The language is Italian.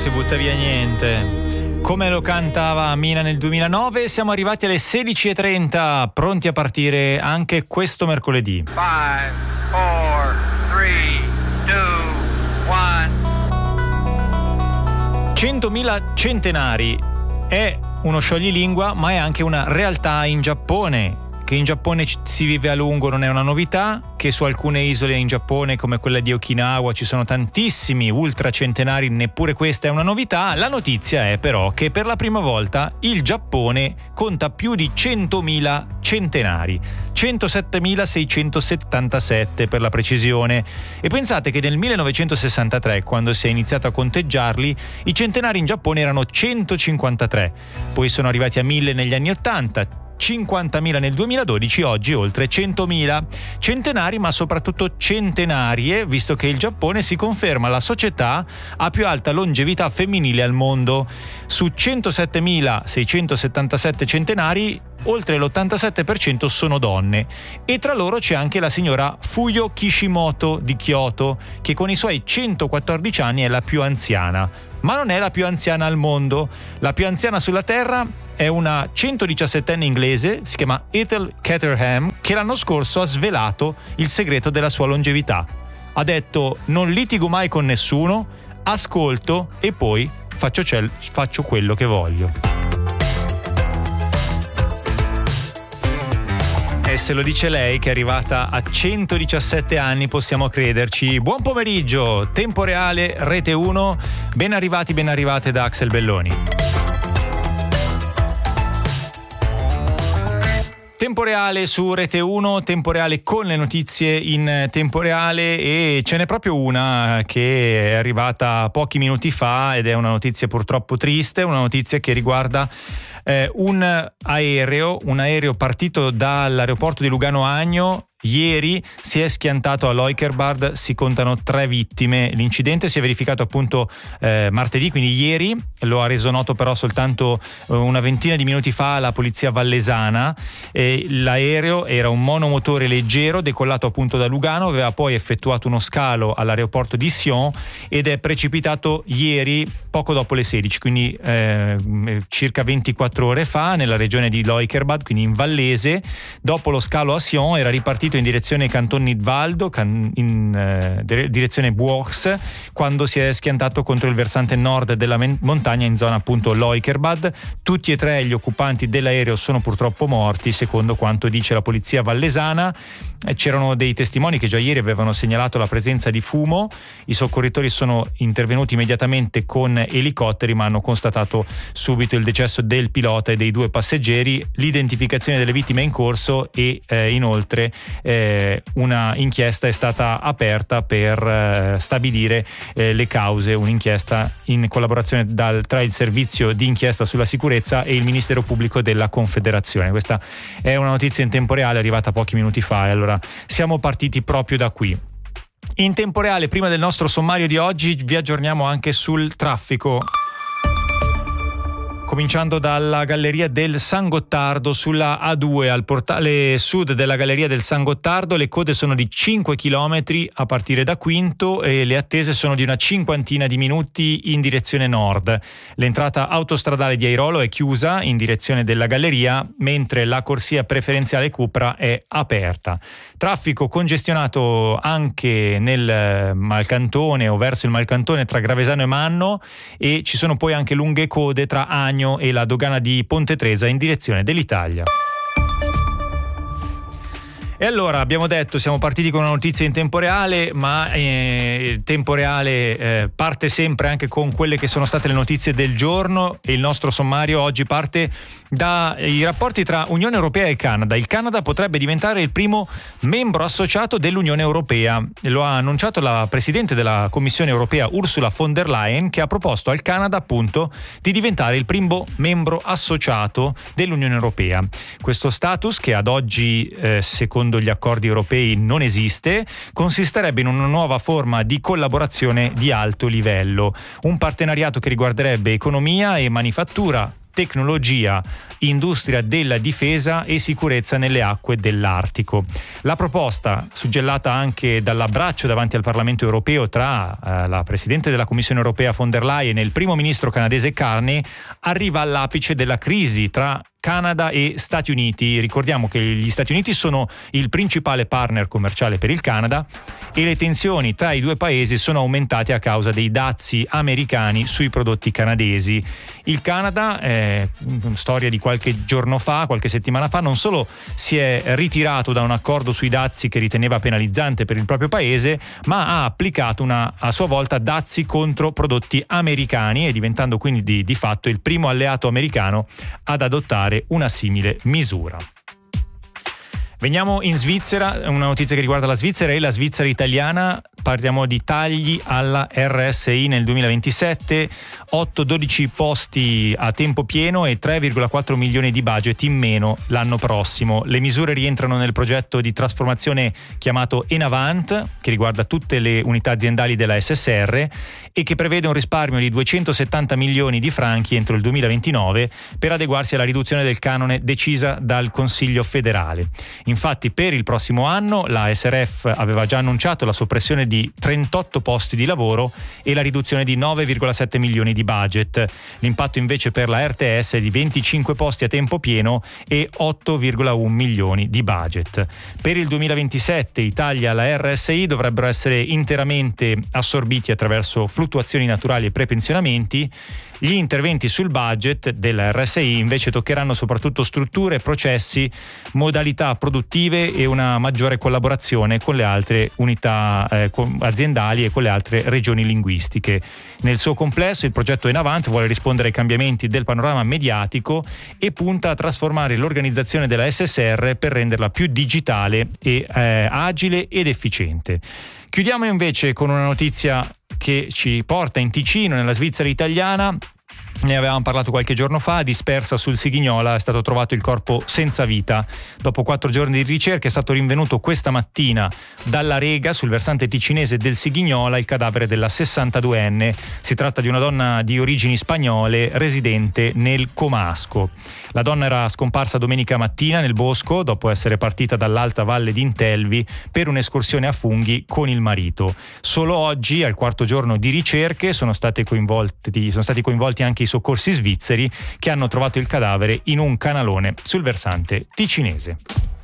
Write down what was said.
si butta via niente. Come lo cantava Mina nel 2009, siamo arrivati alle 16:30, pronti a partire anche questo mercoledì. 5, 4, 3, 2, 1. 100.000 centenari è uno scioglilingua, ma è anche una realtà in Giappone. Che in Giappone si vive a lungo non è una novità, che su alcune isole in Giappone come quella di Okinawa ci sono tantissimi ultracentenari, neppure questa è una novità. La notizia è però che per la prima volta il Giappone conta più di 100.000 centenari, 107.677 per la precisione, e pensate che nel 1963, quando si è iniziato a conteggiarli, i centenari in Giappone erano 153, poi sono arrivati a 1.000 negli anni 80, 50.000 nel 2012, oggi oltre 100.000 centenari, ma soprattutto centenarie, visto che il Giappone si conferma la società a più alta longevità femminile al mondo. Su 107.677 centenari, oltre l'87% sono donne, e tra loro c'è anche la signora Fuyo Kishimoto di Kyoto, che con i suoi 114 anni è la più anziana. Ma non è la più anziana al mondo. La più anziana sulla Terra è una 117enne inglese, si chiama Ethel Caterham, che l'anno scorso ha svelato il segreto della sua longevità. Ha detto: non litigo mai con nessuno, ascolto e poi faccio quello che voglio. E se lo dice lei, che è arrivata a 117 anni, possiamo crederci. Buon pomeriggio, Tempo Reale, Rete 1, ben arrivati, ben arrivate da Axel Belloni. Tempo reale su Rete 1, tempo reale con le notizie in tempo reale, e ce n'è proprio una che è arrivata pochi minuti fa ed è una notizia purtroppo triste, una notizia che riguarda un aereo partito dall'aeroporto di Lugano Agno. Ieri si è schiantato a Leukerbad, si contano 3 vittime. L'incidente si è verificato appunto martedì, quindi ieri. Lo ha reso noto però soltanto una ventina di minuti fa la polizia vallesana. L'aereo era un monomotore leggero decollato appunto da Lugano, aveva poi effettuato uno scalo all'aeroporto di Sion ed è precipitato ieri poco dopo le 16, quindi circa 24 ore fa, nella regione di Leukerbad, quindi in vallese. Dopo lo scalo a Sion era ripartito in direzione Canton Nidwaldo, in direzione Buox, quando si è schiantato contro il versante nord della montagna in zona appunto Leukerbad. Tutti e 3 gli occupanti dell'aereo sono purtroppo morti, secondo quanto dice la polizia vallesana. C'erano dei testimoni che già ieri avevano segnalato la presenza di fumo. I soccorritori sono intervenuti immediatamente con elicotteri, ma hanno constatato subito il decesso del pilota e dei 2 passeggeri. L'identificazione delle vittime è in corso e inoltre una inchiesta è stata aperta per stabilire le cause, un'inchiesta in collaborazione tra il servizio di inchiesta sulla sicurezza e il Ministero Pubblico della Confederazione. Questa è una notizia in tempo reale arrivata pochi minuti fa, e allora siamo partiti proprio da qui. In tempo reale, prima del nostro sommario di oggi, vi aggiorniamo anche sul traffico. Cominciando dalla Galleria del San Gottardo sulla A2 al portale sud della Galleria del San Gottardo, le code sono di 5 km a partire da Quinto e le attese sono di una cinquantina di minuti in direzione nord. L'entrata autostradale di Airolo è chiusa in direzione della Galleria, mentre la corsia preferenziale Cupra è aperta. Traffico congestionato anche nel Malcantone o verso il Malcantone tra Gravesano e Manno, e ci sono poi anche lunghe code tra Agno e la dogana di Ponte Tresa in direzione dell'Italia. E allora, abbiamo detto, siamo partiti con una notizia in tempo reale, ma il tempo reale parte sempre anche con quelle che sono state le notizie del giorno, e il nostro sommario oggi parte dai rapporti tra Unione Europea e Canada. Il Canada potrebbe diventare il primo membro associato dell'Unione Europea. Lo ha annunciato la Presidente della Commissione Europea Ursula von der Leyen, che ha proposto al Canada appunto di diventare il primo membro associato dell'Unione Europea. Questo status, che ad oggi secondo gli accordi europei non esiste, consisterebbe in una nuova forma di collaborazione di alto livello, un partenariato che riguarderebbe economia e manifattura, tecnologia, industria della difesa e sicurezza nelle acque dell'Artico. La proposta, suggellata anche dall'abbraccio davanti al Parlamento europeo tra la Presidente della Commissione europea von der Leyen e il primo ministro canadese Carney, arriva all'apice della crisi tra Canada e Stati Uniti. Ricordiamo che gli Stati Uniti sono il principale partner commerciale per il Canada e le tensioni tra i due paesi sono aumentate a causa dei dazi americani sui prodotti canadesi. Il Canada, storia di qualche giorno fa, qualche settimana fa, non solo si è ritirato da un accordo sui dazi che riteneva penalizzante per il proprio paese, ma ha applicato a sua volta dazi contro prodotti americani, e diventando quindi di fatto il primo alleato americano ad adottare una simile misura. Veniamo in Svizzera, una notizia che riguarda la Svizzera e la Svizzera italiana. Parliamo di tagli alla RSI nel 2027, 8-12 posti a tempo pieno e 3,4 milioni di budget in meno l'anno prossimo. Le misure rientrano nel progetto di trasformazione chiamato Enavant, che riguarda tutte le unità aziendali della SSR e che prevede un risparmio di 270 milioni di franchi entro il 2029 per adeguarsi alla riduzione del canone decisa dal Consiglio federale. Infatti per il prossimo anno la SRF aveva già annunciato la soppressione di 38 posti di lavoro e la riduzione di 9,7 milioni di budget. L'impatto invece per la RTS è di 25 posti a tempo pieno e 8,1 milioni di budget. Per il 2027 i tagli alla RSI dovrebbero essere interamente assorbiti attraverso fluttuazioni naturali e prepensionamenti. Gli interventi sul budget della RSI invece toccheranno soprattutto strutture, processi, modalità produttive e una maggiore collaborazione con le altre unità aziendali e con le altre regioni linguistiche. Nel suo complesso il progetto Enavant vuole rispondere ai cambiamenti del panorama mediatico e punta a trasformare l'organizzazione della SSR per renderla più digitale e agile ed efficiente. Chiudiamo invece con una notizia che ci porta in Ticino, nella Svizzera italiana. Ne avevamo parlato qualche giorno fa. Dispersa sul Sigignola è stato trovato il corpo senza vita. Dopo 4 giorni di ricerca è stato rinvenuto questa mattina dalla Rega, sul versante ticinese del Sigignola, il cadavere della 62enne. Si tratta di una donna di origini spagnole residente nel Comasco. La donna era scomparsa domenica mattina nel bosco dopo essere partita dall'alta valle di Intelvi per un'escursione a funghi con il marito. Solo oggi, al 4° giorno di ricerche, sono stati coinvolti anche i soccorsi svizzeri che hanno trovato il cadavere in un canalone sul versante ticinese.